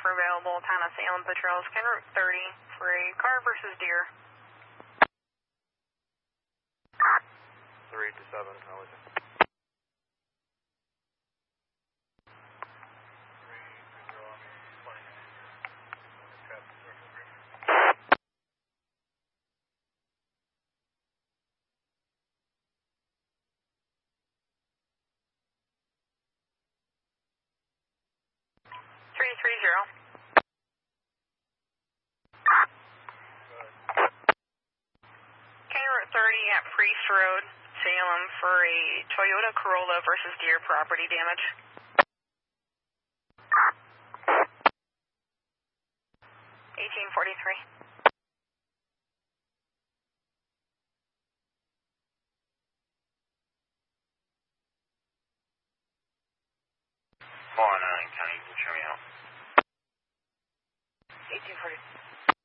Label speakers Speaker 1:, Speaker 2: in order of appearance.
Speaker 1: for available town of Salem patrols. Can Route 30 for a car versus deer.
Speaker 2: 3 to 7, how is it?
Speaker 1: 330. Can Route 30 at Priest Road, Salem for a Toyota Corolla versus deer property damage. 1843.
Speaker 2: County, you can show me out.
Speaker 1: 1840.